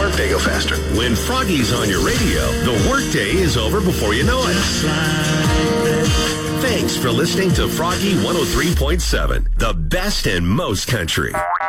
They go faster. When Froggy's on your radio, the workday is over before you know it. Thanks for listening to Froggy 103.7, the best and most country.